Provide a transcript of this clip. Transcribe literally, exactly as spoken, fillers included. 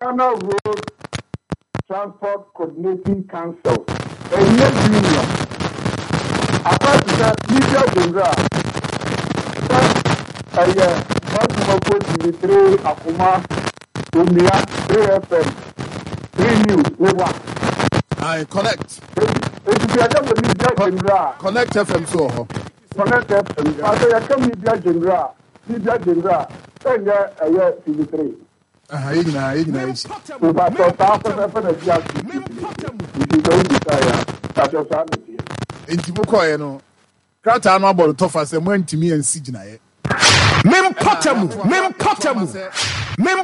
Ghana Road Transport Coordinating Council, a new union. Apart from that, media general, a year, Baltimore Post three, Akuma, Umia, three F M, three News, we want. I connect. If you are the media general, Connect F M so. Connect F M. After you come media general, media general, then you a year T V three. Ah, you know, you know. If I thought half of the media, if you don't desire, that's your sanity. Intibuko, you know. Krata no about the toughest and went to me and see Jinaye. Mem Potamu, Mem Potamu, Mem